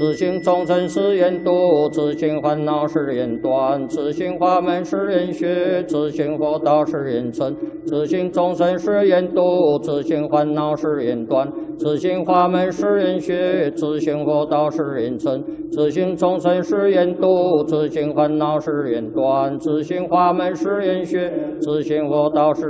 自性众生是缘度，自性烦恼是缘断，自性法门是缘学，自性佛道是缘成。自性众生是缘度，自性烦恼是缘断，自性法门是缘学，自性佛道是缘成。自性众生是缘度，自性烦恼是缘断，自性法门是缘学，自性佛道是